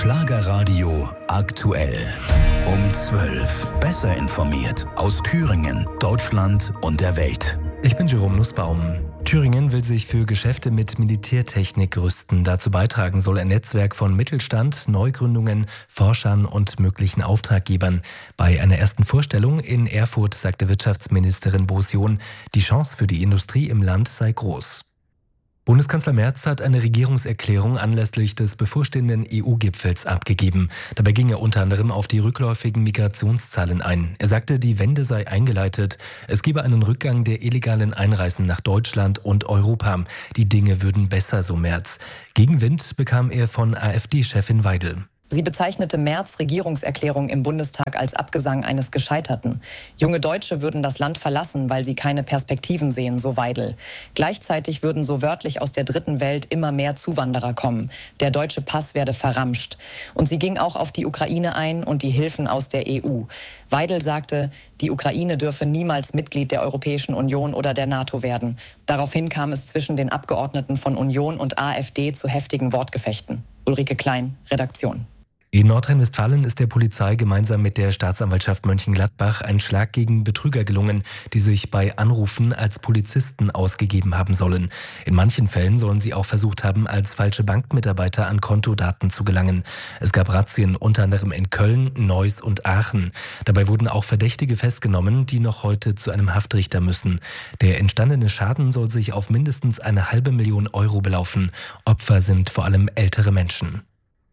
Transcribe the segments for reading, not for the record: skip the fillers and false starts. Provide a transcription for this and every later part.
Schlagerradio aktuell. Um 12. Besser informiert aus Thüringen, Deutschland und der Welt. Ich bin Jerome Nussbaum. Thüringen will sich für Geschäfte mit Militärtechnik rüsten. Dazu beitragen soll ein Netzwerk von Mittelstand, Neugründungen, Forschern und möglichen Auftraggebern. Bei einer ersten Vorstellung in Erfurt sagte Wirtschaftsministerin Boos-John, die Chance für die Industrie im Land sei groß. Bundeskanzler Merz hat eine Regierungserklärung anlässlich des bevorstehenden EU-Gipfels abgegeben. Dabei ging er unter anderem auf die rückläufigen Migrationszahlen ein. Er sagte, die Wende sei eingeleitet. Es gebe einen Rückgang der illegalen Einreisen nach Deutschland und Europa. Die Dinge würden besser, so Merz. Gegenwind bekam er von AfD-Chefin Weidel. Sie bezeichnete Merz' Regierungserklärung im Bundestag als Abgesang eines Gescheiterten. Junge Deutsche würden das Land verlassen, weil sie keine Perspektiven sehen, so Weidel. Gleichzeitig würden so wörtlich aus der dritten Welt immer mehr Zuwanderer kommen. Der deutsche Pass werde verramscht. Und sie ging auch auf die Ukraine ein und die Hilfen aus der EU. Weidel sagte, die Ukraine dürfe niemals Mitglied der Europäischen Union oder der NATO werden. Daraufhin kam es zwischen den Abgeordneten von Union und AfD zu heftigen Wortgefechten. Ulrike Klein, Redaktion. In Nordrhein-Westfalen ist der Polizei gemeinsam mit der Staatsanwaltschaft Mönchengladbach ein Schlag gegen Betrüger gelungen, die sich bei Anrufen als Polizisten ausgegeben haben sollen. In manchen Fällen sollen sie auch versucht haben, als falsche Bankmitarbeiter an Kontodaten zu gelangen. Es gab Razzien unter anderem in Köln, Neuss und Aachen. Dabei wurden auch Verdächtige festgenommen, die noch heute zu einem Haftrichter müssen. Der entstandene Schaden soll sich auf mindestens 500.000 Euro belaufen. Opfer sind vor allem ältere Menschen.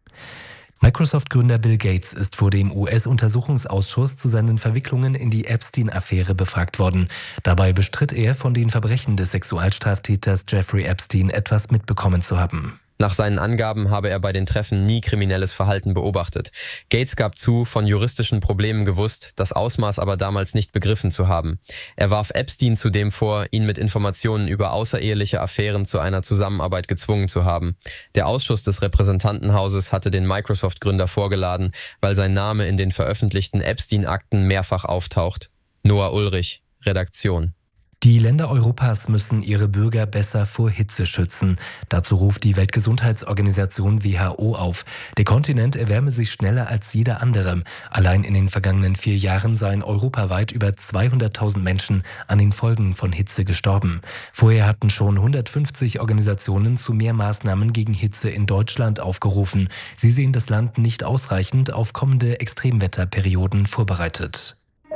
Microsoft-Gründer Bill Gates ist vor dem US-Untersuchungsausschuss zu seinen Verwicklungen in die Epstein-Affäre befragt worden. Dabei bestritt er, von den Verbrechen des Sexualstraftäters Jeffrey Epstein etwas mitbekommen zu haben. Nach seinen Angaben habe er bei den Treffen nie kriminelles Verhalten beobachtet. Gates gab zu, von juristischen Problemen gewusst, das Ausmaß aber damals nicht begriffen zu haben. Er warf Epstein zudem vor, ihn mit Informationen über außereheliche Affären zu einer Zusammenarbeit gezwungen zu haben. Der Ausschuss des Repräsentantenhauses hatte den Microsoft-Gründer vorgeladen, weil sein Name in den veröffentlichten Epstein-Akten mehrfach auftaucht. Noah Ulrich, Redaktion. Die Länder Europas müssen ihre Bürger besser vor Hitze schützen. Dazu ruft die Weltgesundheitsorganisation WHO auf. Der Kontinent erwärme sich schneller als jeder andere. Allein in den vergangenen 4 Jahren seien europaweit über 200.000 Menschen an den Folgen von Hitze gestorben. Vorher hatten schon 150 Organisationen zu mehr Maßnahmen gegen Hitze in Deutschland aufgerufen. Sie sehen das Land nicht ausreichend auf kommende Extremwetterperioden vorbereitet.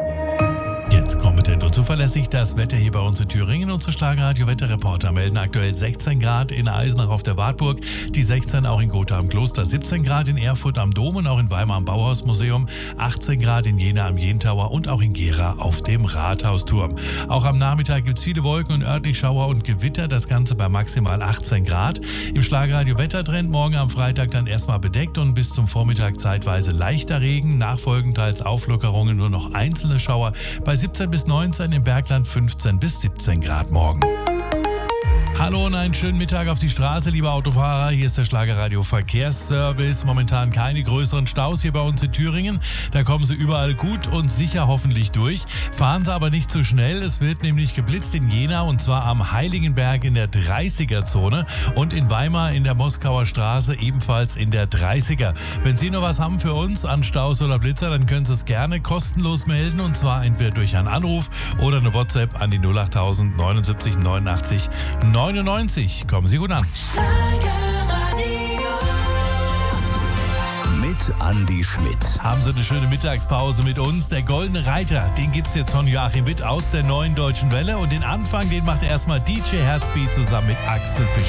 Jetzt kompetent und zuverlässig das Wetter hier bei uns in Thüringen. Unsere Schlagerradio-Wetterreporter melden aktuell 16 Grad in Eisenach auf der Wartburg, die 16 auch in Gotha am Kloster, 17 Grad in Erfurt am Dom und auch in Weimar am Bauhausmuseum, 18 Grad in Jena am Jentauer und auch in Gera auf dem Rathausturm. Auch am Nachmittag gibt es viele Wolken und örtlich Schauer und Gewitter, das Ganze bei maximal 18 Grad. Im Schlagerradio-Wettertrend morgen am Freitag dann erstmal bedeckt und bis zum Vormittag zeitweise leichter Regen, nachfolgend teils Auflockerungen, nur noch einzelne Schauer bei 17 bis 19, im Bergland 15 bis 17 Grad morgen. Hallo und einen schönen Mittag auf die Straße, liebe Autofahrer. Hier ist der Schlagerradio Verkehrsservice. Momentan keine größeren Staus hier bei uns in Thüringen. Da kommen Sie überall gut und sicher hoffentlich durch. Fahren Sie aber nicht zu schnell. Es wird nämlich geblitzt in Jena und zwar am Heiligenberg in der 30er-Zone und in Weimar in der Moskauer Straße ebenfalls in der 30er. Wenn Sie noch was haben für uns an Staus oder Blitzer, dann können Sie es gerne kostenlos melden und zwar entweder durch einen Anruf oder eine WhatsApp an die 08000 79 89 99. Kommen Sie gut an. Mit Andi Schmidt. Haben Sie eine schöne Mittagspause mit uns. Der Goldene Reiter, den gibt's jetzt von Joachim Witt aus der Neuen Deutschen Welle. Und den Anfang, den macht erstmal DJ Herzbeat zusammen mit Axel Fischer.